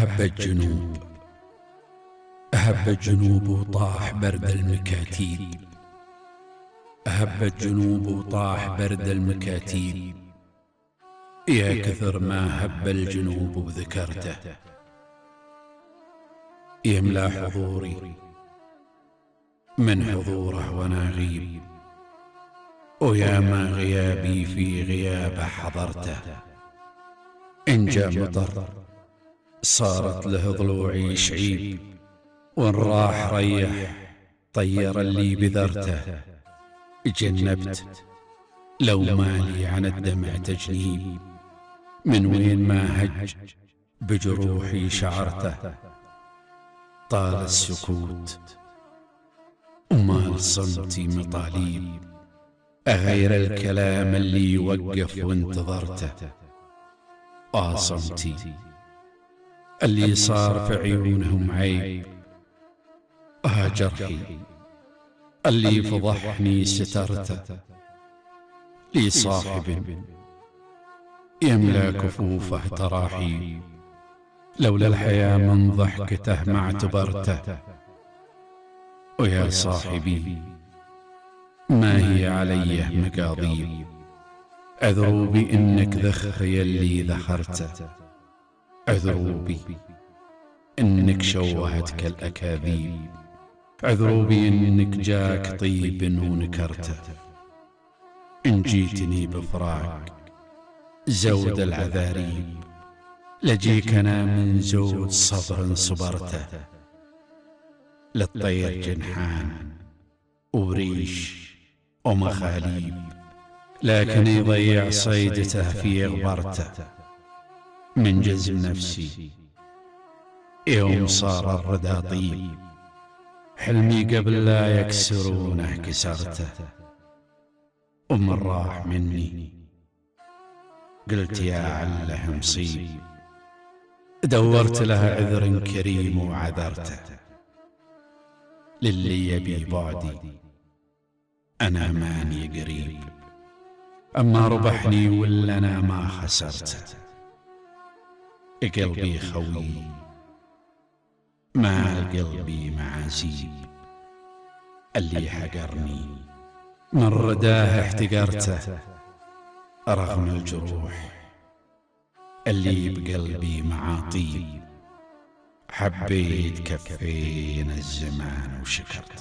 هب الجنوب، هب الجنوب وطاح برد المكاتيب، هب الجنوب وطاح برد المكاتيب. يا كثر ما هب الجنوب وذكرته، يملا حضوري من حضوره وانا غيب، ويا ما غيابي في غيابه حضرته. إن جاء مطر صارت له ضلوعي شعيب، وإن راح ريح طير اللي بذرته. جنبت لو مالي عن الدمع تجنيب، من وين ما هج بجروحي شعرته. طال السكوت ومال صمتي مطاليب، أغير الكلام اللي يوقف وانتظرته. صمتي اللي صار في عيونهم عيب، جرحي اللي فضحني سترته. لي صاحب يملا كفوفه تراحيب، لولا الحياة من ضحكته ما اعتبرته. ويا صاحبي ما هي عليه مقاضيب، عذروا بإنك ذخر يلي ذخرته. عذروا بي إنك شوهتك الأكاذيب، عذروا بي إنك جاك طيب ونكرته. إن جيتني بفراق زود العذاريب، لجيك أنا من زود صبر صبرته. للطير جنحان وريش ومخاليب، لكن يضيع صيدته في غبرته. من جزم نفسي يوم صار الردى طيب، حلمي قبل لا يكسرونه كسرته. ومن راح مني قلت يا عله مصيب، دورت لها عذر كريم وعذرته. للي يبي بعدي أنا ماني قريب، أما ربحني ولا أنا ما خسرته. قلبي خوي ما قلبي معازيب، اللي حقرني من رداه احتقرته. رغم الجروح اللي بقلبي معاطيب، حبيت كفين الزمان وشكرته.